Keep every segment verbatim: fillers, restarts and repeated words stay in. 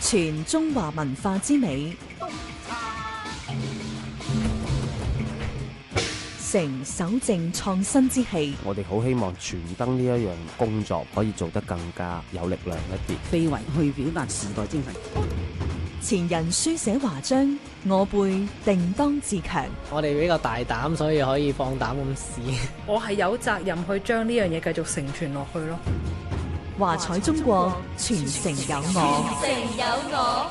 傳中華文化之美，成守正創新之氣。 我哋好希望傳燈呢一樣工作可以做得更加有力量一啲， 非遺去表達時代精神。 前人書寫華章，我輩定當自強。 我哋比較大膽，所以可以放膽咁試。 我係有責任去將呢樣嘢繼續承傳落去咯。 華彩中國，傳承有我。 傳承有我。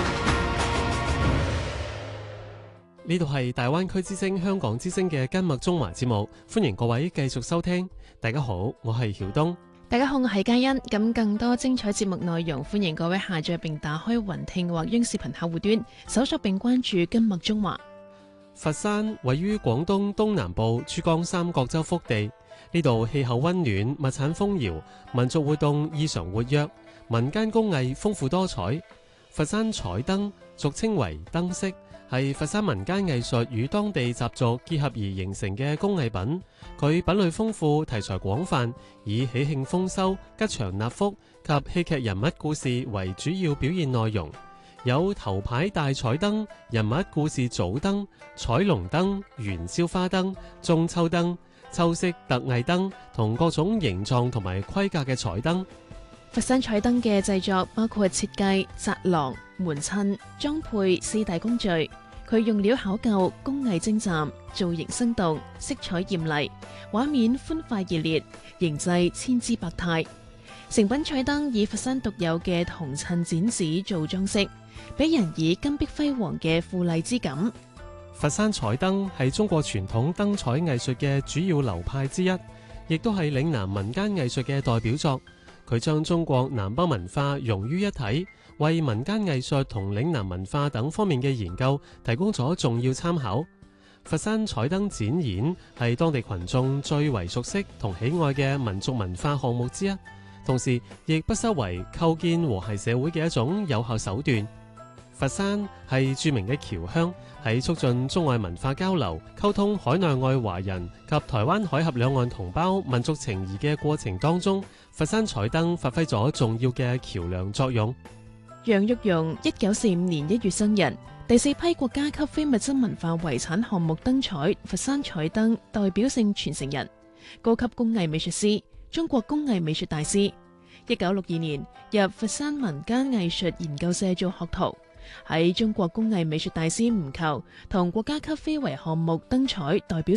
呢度係大灣區之聲、香港之聲嘅根脈中華節目，歡迎各位繼續收聽。大家好，我係曉東。 大家好，我係嘉欣。咁更多精彩節目內容，歡迎各位下載並打開雲聽或央視頻客戶端，搜索並關注根脈中華。 佛山位於廣東東南部珠江三角洲腹地，呢度氣候溫暖，物產豐饒，民族活動異常活躍，民間工藝豐富多彩。佛山彩燈俗稱為燈飾，係佛山民間藝術與當地習俗結合而形成嘅工藝品。佢品類豐富，題材廣泛，以喜慶豐收、吉祥納福及戲劇人物故事為主要表現內容，有頭牌大彩燈、人物故事組燈、彩龍燈、元宵花燈、中秋燈、秋色特藝燈同各種形狀同埋規格嘅彩燈。 佛山彩燈嘅製作包括設計、紮廊、門襯、裝配四大工序。佢用料考究，工藝精湛，造型生動，色彩豔麗，畫面歡快熱烈，形製千姿百態。成品彩燈以佛山獨有嘅銅襯剪紙做裝飾，俾人以金碧輝煌嘅富麗之感。 佛山彩燈係中國傳統燈彩藝術嘅主要流派之一，亦都係嶺南民間藝術嘅代表作。佢將中國南北文化融於一體，為民間藝術同嶺南文化等方面嘅研究提供咗重要參考。佛山彩燈展演係當地群眾最為熟悉同喜愛嘅民族文化項目之一，同時亦不失為構建和諧社會嘅一種有效手段。佛山係著名嘅僑鄉，喺促進中外文化交流、溝通海內外華人及台灣海峽兩岸同胞民族情誼嘅過程當中，佛山彩燈發揮咗重要嘅橋樑作用。 楊玉蓉一九四五年一月生人，第四批國家級非物質文化遺產項目燈彩佛山彩燈代表性傳承人，高級工藝美術師，中國工藝美術大師。一九六二年入佛山民間藝術研究社做學徒，喺中國工藝美術大師吳球同國家級非遺項目燈彩代表